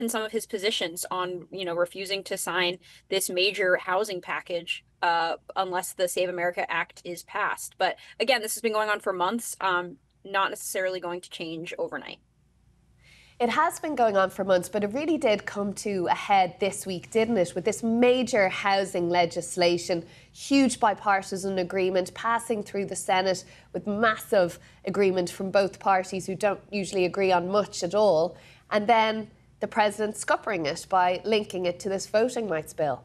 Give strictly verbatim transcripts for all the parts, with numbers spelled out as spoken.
some of his positions on, you know, refusing to sign this major housing package uh, unless the Save America Act is passed. But again, this has been going on for months, um, not necessarily going to change overnight. It has been going on for months, but it really did come to a head this week, didn't it? With this major housing legislation, huge bipartisan agreement passing through the Senate with massive agreement from both parties who don't usually agree on much at all. And then the president scuppering it by linking it to this voting rights bill.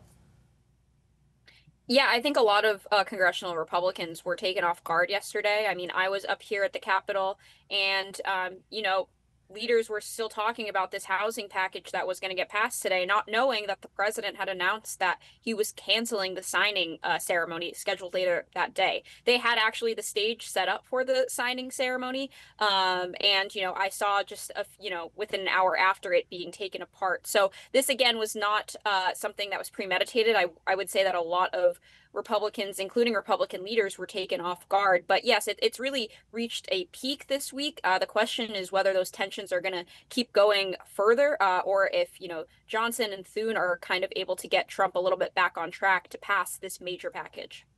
Yeah, I think a lot of uh, congressional Republicans were taken off guard yesterday. I mean, I was up here at the Capitol, and um, you know, leaders were still talking about this housing package that was going to get passed today, not knowing that the president had announced that he was canceling the signing uh, ceremony scheduled later that day. They had actually the stage set up for the signing ceremony, um, and you know, I saw just a, you know within an hour after it being taken apart. So this again was not uh, something that was premeditated. I I would say that a lot of Republicans, including Republican leaders, were taken off guard. But yes, it, it's really reached a peak this week. Uh, the question is whether those tensions are going to keep going further, uh, or if, you know, Johnson and Thune are kind of able to get Trump a little bit back on track to pass this major package.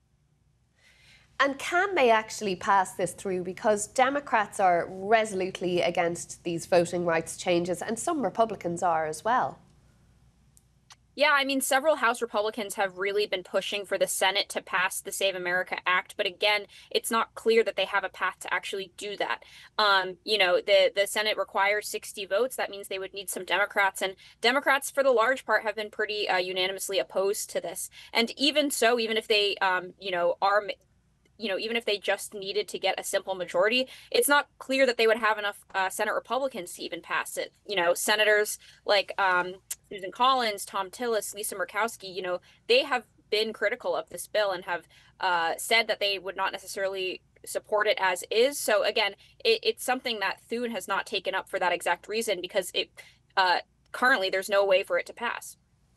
And can they actually pass this through? Because Democrats are resolutely against these voting rights changes, and some Republicans are as well. Yeah, I mean, several House Republicans have really been pushing for the Senate to pass the Save America Act, but again, it's not clear that they have a path to actually do that. Um, you know, the the Senate requires sixty votes. That means they would need some Democrats, and Democrats, for the large part, have been pretty uh, unanimously opposed to this. And even so, even if they, um, you know, are you know, even if they just needed to get a simple majority, it's not clear that they would have enough uh, Senate Republicans to even pass it. You know, senators like um, Susan Collins, Tom Tillis, Lisa Murkowski, you know, they have been critical of this bill and have uh, said that they would not necessarily support it as is. So again, it, it's something that Thune has not taken up for that exact reason, because it uh, currently there's no way for it to pass.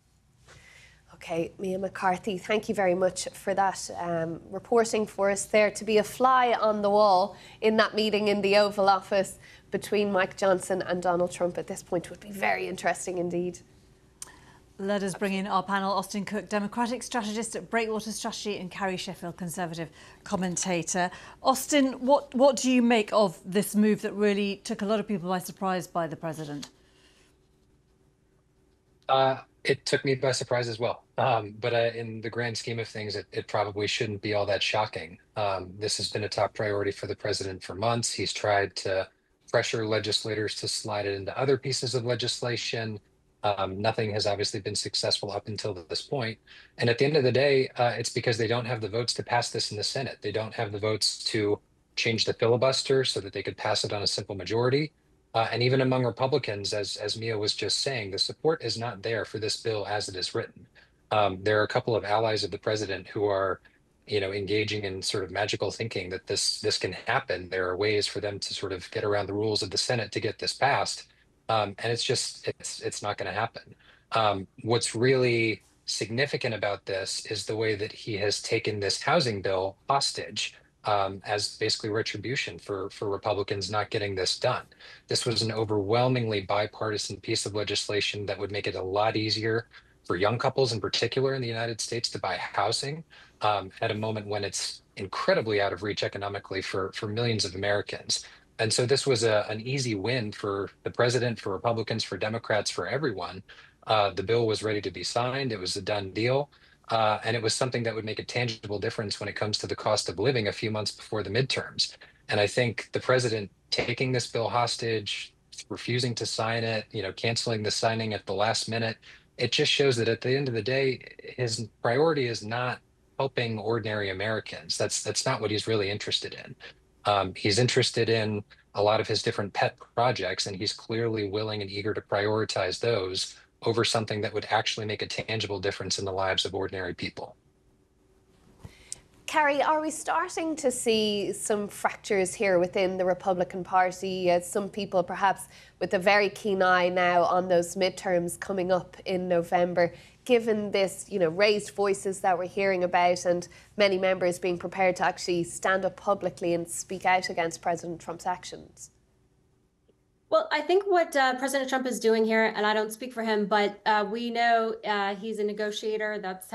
Okay, Mia McCarthy, thank you very much for that um, reporting for us there. To be a fly on the wall in that meeting in the Oval Office between Mike Johnson and Donald Trump at this point would be very interesting indeed. Let us bring in our panel: Austin Cook, Democratic strategist at Breakwater Strategy, and Carrie Sheffield, Conservative commentator. Austin, what, what do you make of this move that really took a lot of people by surprise by the president? Uh, it took me by surprise as well. Um, but uh, in the grand scheme of things, it, it probably shouldn't be all that shocking. Um, this has been a top priority for the president for months. He's tried to pressure legislators to slide it into other pieces of legislation. Um, nothing has obviously been successful up until this point. And at the end of the day, uh, it's because they don't have the votes to pass this in the Senate. They don't have the votes to change the filibuster so that they could pass it on a simple majority. Uh, and even among Republicans, as as Mia was just saying, the support is not there for this bill as it is written. Um, there are a couple of allies of the president who are, you know, engaging in sort of magical thinking that this this can happen. There are ways for them to sort of get around the rules of the Senate to get this passed, um, and it's just it's it's not going to happen. Um, what's really significant about this is the way that he has taken this housing bill hostage, um, as basically retribution for for Republicans not getting this done. This was an overwhelmingly bipartisan piece of legislation that would make it a lot easier for young couples in particular in the United States to buy housing, um, at a moment when it's incredibly out of reach economically for for millions of Americans. And so this was a, an easy win for the president, for Republicans, for Democrats, for everyone. Uh, the bill was ready to be signed. It was a done deal. Uh, and it was something that would make a tangible difference when it comes to the cost of living a few months before the midterms. And I think the president taking this bill hostage, refusing to sign it, you know, canceling the signing at the last minute, it just shows that at the end of the day, his priority is not helping ordinary Americans. That's that's not what he's really interested in. Um, he's interested in a lot of his different pet projects, and he's clearly willing and eager to prioritize those over something that would actually make a tangible difference in the lives of ordinary people. Carrie, are we starting to see some fractures here within the Republican Party, as some people perhaps with a very keen eye now on those midterms coming up in November, given this, you know, raised voices that we're hearing about and many members being prepared to actually stand up publicly and speak out against President Trump's actions? Well, I think what uh, President Trump is doing here, and I don't speak for him, but uh, we know uh, he's a negotiator. That's